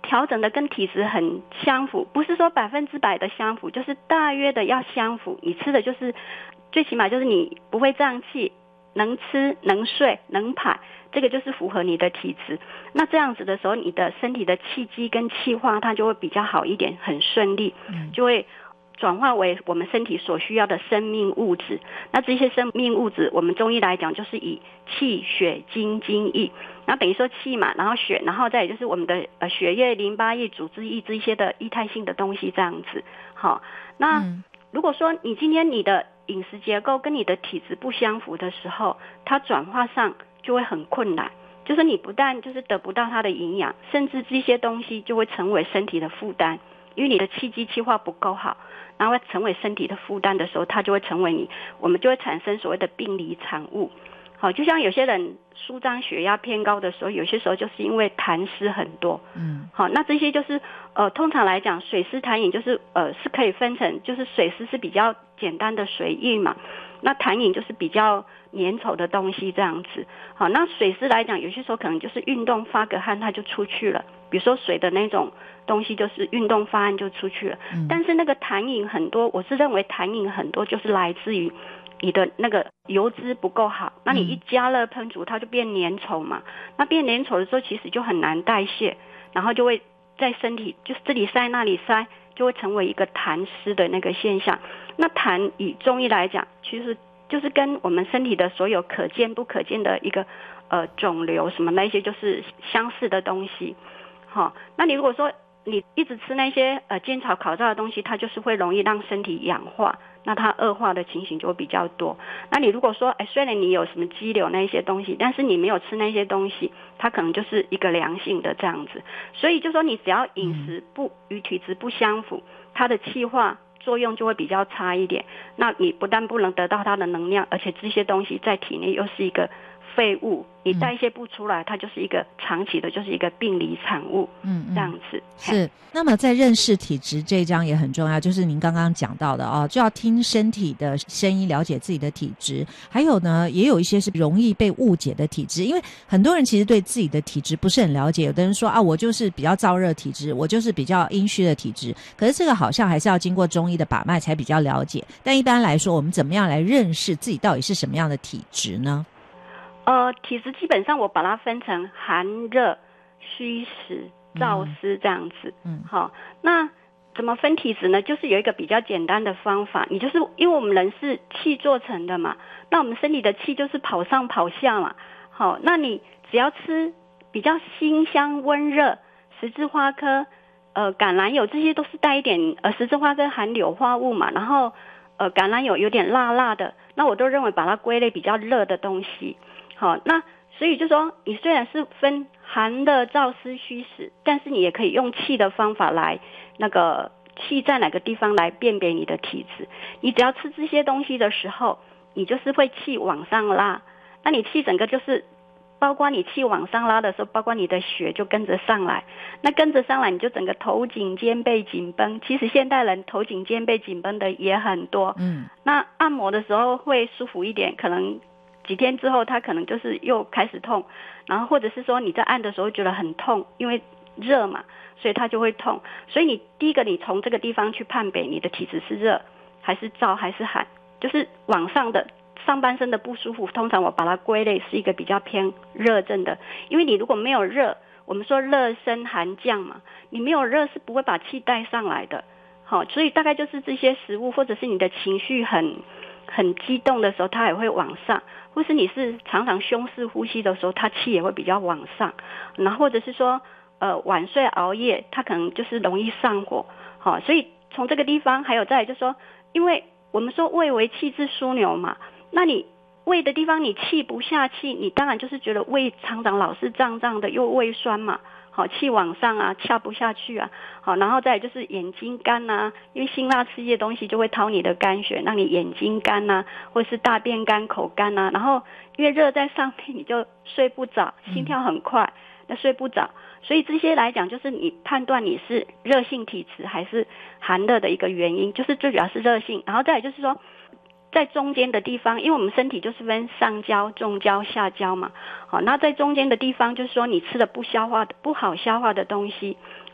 调整的跟体质很相符，不是说100%的相符，就是大约的要相符。你吃的就是最起码就是你不会胀气，能吃能睡能排，这个就是符合你的体质。那这样子的时候，你的身体的气机跟气化它就会比较好一点，很顺利，就会转化为我们身体所需要的生命物质。那这些生命物质我们中医来讲就是以气血精精液，然后等于说气嘛，然后血，然后再也就是我们的血液淋巴液组织液这些的液态性的东西这样子。好，那如果说你今天你的饮食结构跟你的体质不相符的时候，它转化上就会很困难，就是你不但就是得不到它的营养，甚至这些东西就会成为身体的负担，因为你的气机气化不够好，然后成为身体的负担的时候，它就会成为我们就会产生所谓的病理产物。好，就像有些人舒张血压偏高的时候，有些时候就是因为痰湿很多。好，那这些就是通常来讲，水湿痰饮就是是可以分成，就是水湿是比较简单的水液嘛，那痰饮就是比较粘稠的东西这样子。好，那水湿来讲，有些时候可能就是运动发个汗它就出去了，比如说水的那种东西就是运动发汗就出去了。但是那个痰饮很多，我是认为痰饮很多就是来自于你的那个油脂不够好，那你一加热烹煮它就变粘稠嘛，那变粘稠的时候其实就很难代谢，然后就会在身体就是这里塞那里塞，就会成为一个痰湿的那个现象。那痰以中医来讲，其实就是跟我们身体的所有可见不可见的一个肿瘤什么那些就是相似的东西。好，那你如果说你一直吃那些煎炒烤炸的东西，它就是会容易让身体氧化，那它恶化的情形就会比较多。那你如果说虽然你有什么肌瘤那些东西，但是你没有吃那些东西，它可能就是一个良性的这样子。所以就说你只要饮食与体质不相符，它的气化作用就会比较差一点。那你不但不能得到它的能量，而且这些东西在体内又是一个废物，你代谢不出来，它就是一个长期的就是一个病理产物。这样子是。那么在认识体质这一章也很重要，就是您刚刚讲到的就要听身体的声音，了解自己的体质。还有呢，也有一些是容易被误解的体质，因为很多人其实对自己的体质不是很了解，有的人说我就是比较燥热体质，我就是比较阴虚的体质，可是这个好像还是要经过中医的把脉才比较了解。但一般来说，我们怎么样来认识自己到底是什么样的体质呢？ 体质基本上我把它分成寒热虚实燥湿这样子。好，那怎么分体质呢？就是有一个比较简单的方法，你就是因为我们人是气做成的嘛，那我们身体的气就是跑上跑下嘛。好，那你只要吃比较辛香温热，十字花科橄榄油这些都是带一点十字花科含硫化物嘛，然后橄榄油有点辣辣的，那我都认为把它归类比较热的东西。好，那所以就说你虽然是分寒热燥湿虚实，但是你也可以用气的方法来那个气在哪个地方来辨别你的体质。你只要吃这些东西的时候，你就是会气往上拉，那你气整个就是包括你气往上拉的时候，包括你的血就跟着上来，那跟着上来你就整个头颈肩背紧绷。其实现代人头颈肩背紧绷的也很多，那按摩的时候会舒服一点，可能几天之后他可能就是又开始痛，然后或者是说你在按的时候觉得很痛，因为热嘛，所以它就会痛。所以你第一个你从这个地方去判别你的体质是热还是燥还是寒，就是往上的上半身的不舒服，通常我把它归类是一个比较偏热症的。因为你如果没有热，我们说热升寒降嘛，你没有热是不会把气带上来的。好，所以大概就是这些食物，或者是你的情绪很激动的时候它也会往上，或是你是常常胸式呼吸的时候它气也会比较往上，然后或者是说晚睡熬夜它可能就是容易上火。好，所以从这个地方还有再来就是说，因为我们说胃为气滞枢纽嘛，那你胃的地方你气不下气，你当然就是觉得胃常常老是胀胀的，又胃酸嘛。好，气往上啊，掐不下去啊。好，然后再来就是眼睛干啊，因为辛辣刺激的东西就会掏你的肝血，让你眼睛干啊，或是大便干、口干啊。然后因为热在上面，你就睡不着，心跳很快，那睡不着。所以这些来讲，就是你判断你是热性体质还是寒热的一个原因，就是最主要是热性。然后再来就是说，在中间的地方，因为我们身体就是分上焦、中焦、下焦嘛。好，那在中间的地方就是说你吃的不好消化的东西，